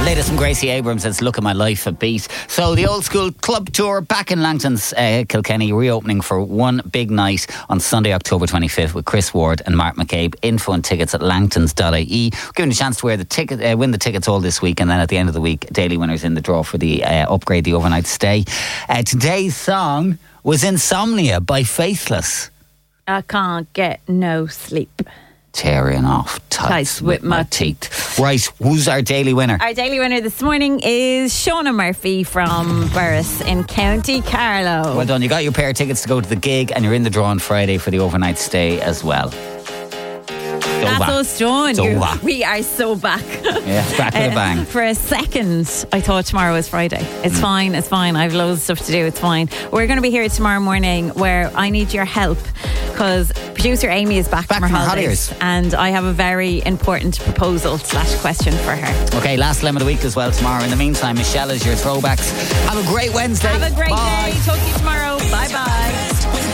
Latest from Gracie Abrams, it's Look at My Life, a beat. So the Old School Club Tour back in Langton's Kilkenny, reopening for one big night on Sunday, October 25th with Chris Ward and Mark McCabe. Info and tickets at langtons.ie. Giving you a chance to win the tickets all this week, and then at the end of the week, daily winners in the draw for the upgrade, the overnight stay. Today's song was Insomnia by Faithless. I can't get no sleep. Tearing off tights with my teeth. Right, who's our daily winner? Our daily winner this morning is Shauna Murphy from Burris in County Carlow. Well done, you got your pair of tickets to go to the gig, and you're in the draw on Friday for the overnight stay as well. That's us done. We are so back. Yeah, back with a bang. For a second, I thought tomorrow was Friday. It's fine, it's fine. I have loads of stuff to do, it's fine. We're going to be here tomorrow morning where I need your help because producer Amy is back from her holidays. And I have a very important proposal / question for her. Okay, last lemon of the week as well tomorrow. In the meantime, Michelle is your throwbacks. Have a great Wednesday. Have a great day. Talk to you tomorrow. Bye-bye.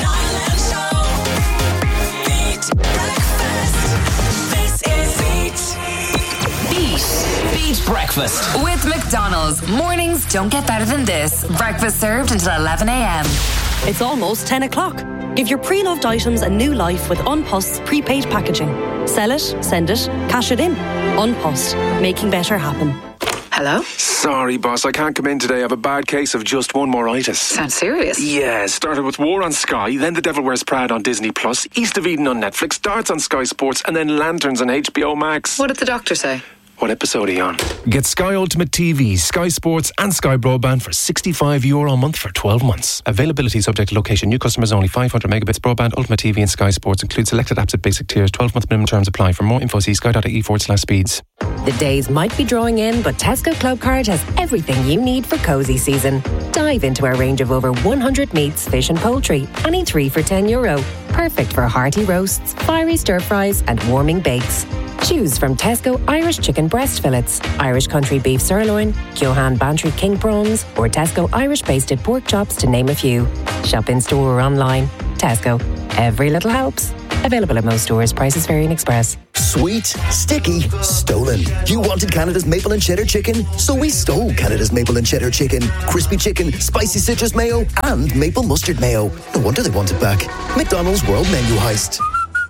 Beat Breakfast with McDonald's. Mornings don't get better than this. Breakfast served until 11 a.m. It's almost 10 o'clock. Give your pre-loved items a new life with Unpost's prepaid packaging. Sell it, send it, cash it in. Unpost, making better happen. Hello? Sorry, boss, I can't come in today. I have a bad case of just one more-itis. Sounds serious. Yeah, started with War on Sky, then The Devil Wears Prada on Disney+, East of Eden on Netflix, Darts on Sky Sports, and then Lanterns on HBO Max. What did the doctor say? What episode are you on? Get Sky Ultimate TV, Sky Sports and Sky Broadband for €65 a month for 12 months. Availability subject to location. New customers only. 500 megabits broadband, Ultimate TV and Sky Sports. Include selected apps at basic tiers. 12-month minimum terms apply. For more info, see sky.ie/speeds. The days might be drawing in, but Tesco Clubcard has everything you need for cosy season. Dive into our range of over 100 meats, fish and poultry. Any 3 for €10. Perfect for hearty roasts, fiery stir-fries and warming bakes. Choose from Tesco Irish chicken breast fillets, Irish country beef sirloin, Johan Bantry king prawns, or Tesco Irish basted pork chops, to name a few. Shop in store or online. Tesco. Every little helps. Available at most stores. Prices vary in Express. Sweet, sticky, stolen. You wanted Canada's maple and cheddar chicken, so we stole Canada's maple and cheddar chicken. Crispy chicken, spicy citrus mayo, and maple mustard mayo. No wonder they want it back. McDonald's World Menu Heist.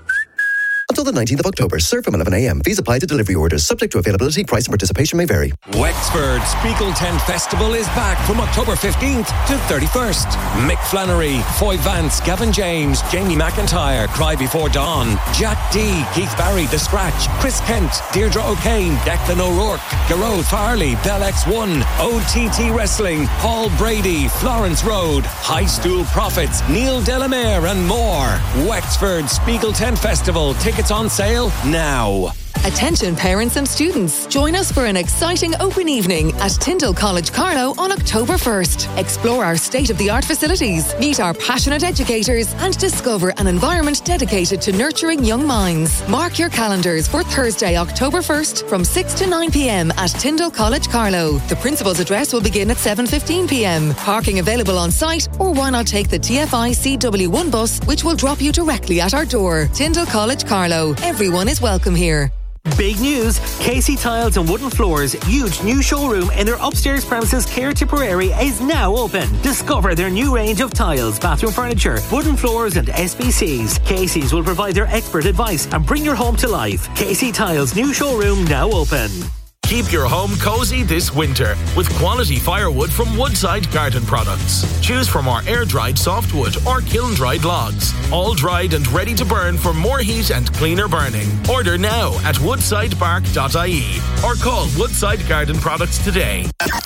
Until the 19th of October. Serve from 11 a.m. Fees apply to delivery orders. Subject to availability. Price and participation may vary. Wexford Spiegel Tent Festival is back from October 15th to 31st. Mick Flannery, Foy Vance, Gavin James, Jamie McIntyre, Cry Before Dawn, Jack D, Keith Barry, The Scratch, Chris Kent, Deirdre O'Kane, Declan O'Rourke, Garode Farley, Bell X1, OTT Wrestling, Paul Brady, Florence Road, High Stool Prophets, Neil Delamere and more. Wexford Spiegel Tent Festival. Tickets on sale now. Attention parents and students. Join us for an exciting open evening at Tyndall College Carlow on October 1st. Explore our state-of-the-art facilities, meet our passionate educators and discover an environment dedicated to nurturing young minds. Mark your calendars for Thursday, October 1st from 6 to 9 p.m. at Tyndall College Carlow. The principal's address will begin at 7:15 p.m. Parking available on site, or why not take the TFI CW1 bus, which will drop you directly at our door. Tyndall College Carlow. Everyone is welcome here. Big news! Casey Tiles and Wooden Floors' huge new showroom in their upstairs premises, Care Tipperary, is now open. Discover their new range of tiles, bathroom furniture, wooden floors and SBCs. Casey's will provide their expert advice and bring your home to life. Casey Tiles' new showroom now open. Keep your home cozy this winter with quality firewood from Woodside Garden Products. Choose from our air-dried softwood or kiln-dried logs, all dried and ready to burn for more heat and cleaner burning. Order now at woodsidebark.ie or call Woodside Garden Products today.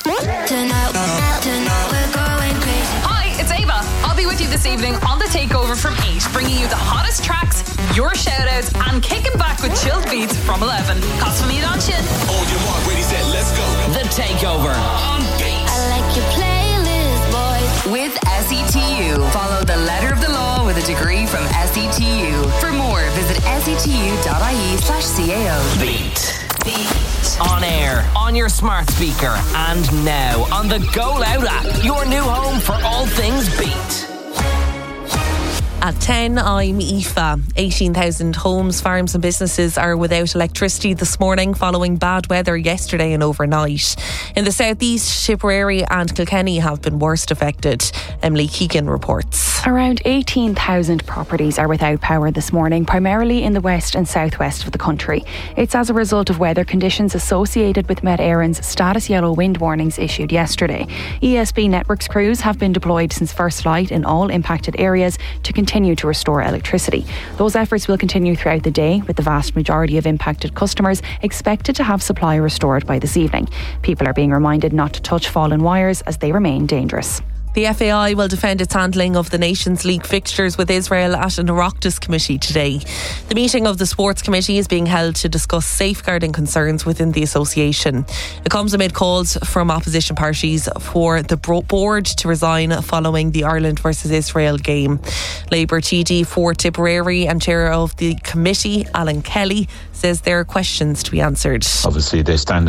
Hi, it's Ava. I'll be with you this evening on The Takeover from 8, bringing you the hottest tracks, your shoutouts, and kicking back with chilled beats from 11. Cost from you, don't you? On your mark, ready, set, let's go. The Takeover on Beat. I like your playlist, boys. With SETU. Follow the letter of the law with a degree from SETU. For more, visit setu.ie/CAO. Beat. On air, on your smart speaker, and now on the Go Loud app. Your new home for all things Beat. At 10, I'm Aoife. 18,000 homes, farms and businesses are without electricity this morning following bad weather yesterday and overnight. In the southeast, Tipperary and Kilkenny have been worst affected. Emily Keegan reports. Around 18,000 properties are without power this morning, primarily in the west and southwest of the country. It's as a result of weather conditions associated with Met Éireann's status yellow wind warnings issued yesterday. ESB Networks crews have been deployed since first light in all impacted areas to continue to restore electricity. Those efforts will continue throughout the day, with the vast majority of impacted customers expected to have supply restored by this evening. People are being reminded not to touch fallen wires as they remain dangerous. The FAI will defend its handling of the Nations League fixtures with Israel at an Oireachtas committee today. The meeting of the Sports Committee is being held to discuss safeguarding concerns within the association. It comes amid calls from opposition parties for the board to resign following the Ireland versus Israel game. Labour TD for Tipperary and chair of the committee, Alan Kelly, says there are questions to be answered. Obviously they stand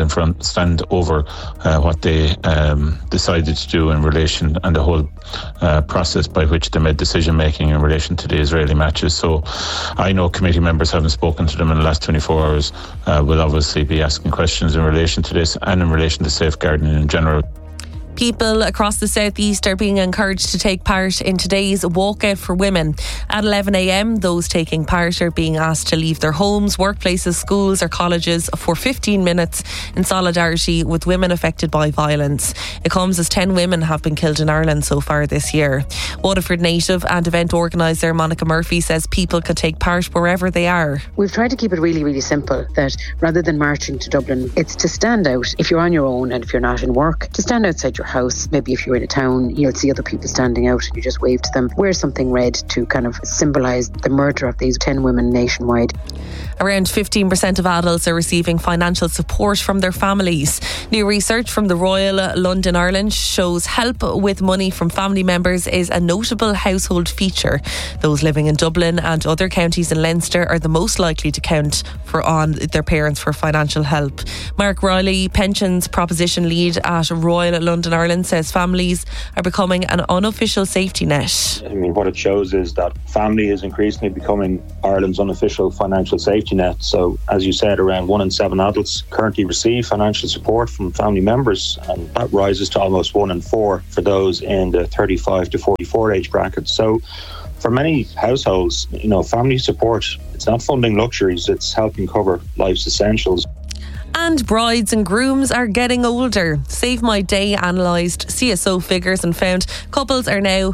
over what they decided to do in relation and the whole process by which they made decision making in relation to the Israeli matches. So I know committee members, having spoken to them in the last 24 hours, will obviously be asking questions in relation to this and in relation to safeguarding in general. People across the southeast are being encouraged to take part in today's walkout for women. At 11 a.m, those taking part are being asked to leave their homes, workplaces, schools or colleges for 15 minutes in solidarity with women affected by violence. It comes as 10 women have been killed in Ireland so far this year. Waterford native and event organiser Monica Murphy says people could take part wherever they are. We've tried to keep it really, really simple, that rather than marching to Dublin, it's to stand out if you're on your own and if you're not in work, to stand outside your house. Maybe if you're in a town, you'll see other people standing out and you just wave to them. Wear something red to kind of symbolise the murder of these 10 women nationwide. Around 15% of adults are receiving financial support from their families. New research from the Royal London Ireland shows help with money from family members is a notable household feature. Those living in Dublin and other counties in Leinster are the most likely to count on their parents for financial help. Mark Riley, pensions proposition lead at Royal London Ireland, says families are becoming an unofficial safety net. I mean, what it shows is that family is increasingly becoming Ireland's unofficial financial safety net. So, as you said, around 1 in 7 adults currently receive financial support from family members, and that rises to almost 1 in 4 for those in the 35 to 44 age bracket. So, for many households, family support, it's not funding luxuries, it's helping cover life's essentials. And brides and grooms are getting older. Save My Day analysed CSO figures and found couples are now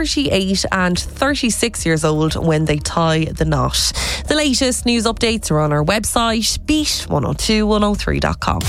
38 and 36 years old when they tie the knot. The latest news updates are on our website, beat102103.com.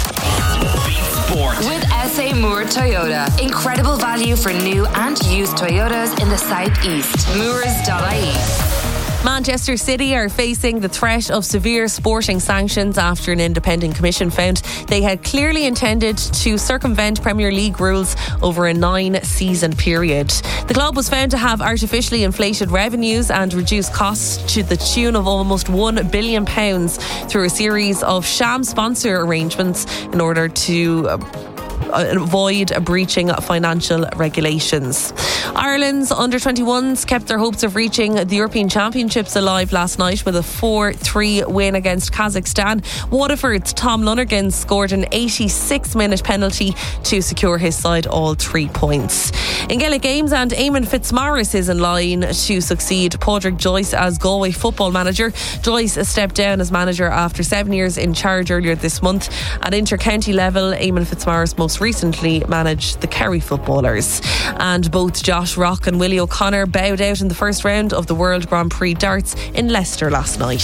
With SA Moore Toyota. Incredible value for new and used Toyotas in the southeast. Moores.ie. Manchester City are facing the threat of severe sporting sanctions after an independent commission found they had clearly intended to circumvent Premier League rules over a 9-season period. The club was found to have artificially inflated revenues and reduced costs to the tune of almost £1 billion through a series of sham sponsor arrangements in order to avoid breaching financial regulations. Ireland's under-21s kept their hopes of reaching the European Championships alive last night with a 4-3 win against Kazakhstan. Waterford's Tom Lonergan scored an 86-minute penalty to secure his side all 3 points. In Gaelic games, and Eamon Fitzmaurice is in line to succeed Padraig Joyce as Galway football manager. Joyce stepped down as manager after 7 years in charge earlier this month. At inter-county level, Eamon Fitzmaurice most recently managed the Kerry footballers. And both Josh Rock and Willie O'Connor bowed out in the first round of the World Grand Prix darts in Leicester last night.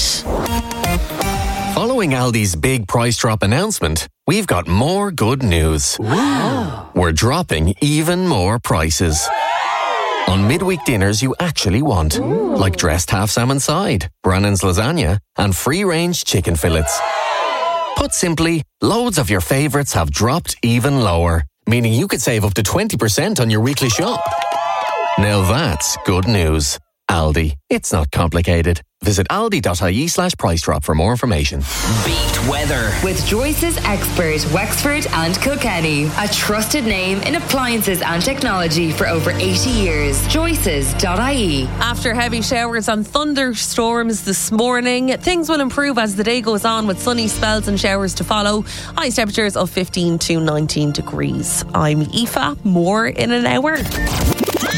Following Aldi's big price drop announcement, we've got more good news. Wow. We're dropping even more prices. On midweek dinners you actually want. Ooh. Like dressed half salmon side, Brannan's lasagna, and free-range chicken fillets. Put simply, loads of your favourites have dropped even lower, meaning you could save up to 20% on your weekly shop. Now that's good news. Aldi. It's not complicated. Visit aldi.ie/price drop for more information. Beat weather with Joyce's expert Wexford and Kilkenny, a trusted name in appliances and technology for over 80 years. Joyce's.ie. After heavy showers and thunderstorms this morning, things will improve as the day goes on with sunny spells and showers to follow. Highest temperatures of 15 to 19 degrees. I'm Aoife. More in an hour.